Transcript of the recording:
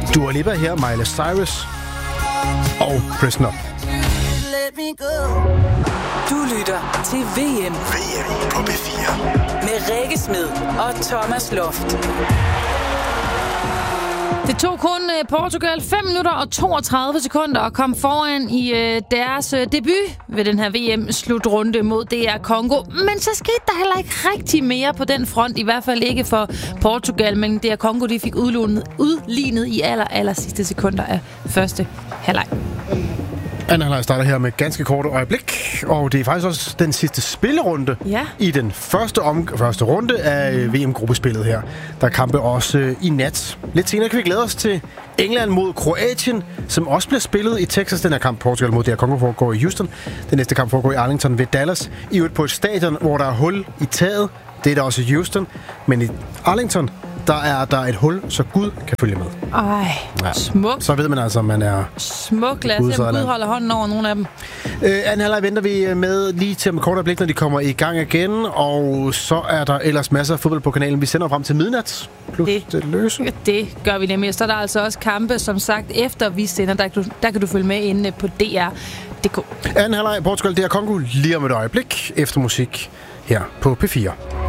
Dua Lipa her, Miley Cyrus og Prisoner. Du lytter til VM VM på P4 med Rikke Smed og Thomas Loft. Det tog kun Portugal 5 minutter og 32 sekunder at komme foran i deres debut ved den her VM-slutrunde mod DR Congo. Men så skete der heller ikke rigtig mere på den front, i hvert fald ikke for Portugal. Men DR Congo de fik udlignet i aller sidste sekunder af første halvleg. Anden halvleg starter her med ganske korte øjeblik, og det er faktisk også den sidste spillerunde i den første runde af VM-gruppespillet her. Der er kampe også i nat. Lidt senere kan vi glæde os til England mod Kroatien, som også bliver spillet i Texas. Den her kamp, Portugal mod DR Congo, foregår i Houston. Den næste kamp foregår i Arlington ved Dallas. I øvrigt på et stadion, hvor der er hul i taget. Det er der også i Houston. Men i Arlington, der er der et hul, så Gud kan følge med. Smukt. Så ved man altså, at man er... Smukt. Lad os se, om Gud holder hånden over nogle af dem. Anden halvleg venter vi med lige til med kort øjeblik, når de kommer i gang igen. Og så er der ellers masser af fodbold på kanalen. Vi sender frem til midnat. Plus det løse. Det gør vi nemlig. Så er der altså også kampe, som sagt, efter vi sender. Der kan du følge med inde på DR.dk. Anden halvleg Portugal, DR Congo lige om et øjeblik efter musik her på P4.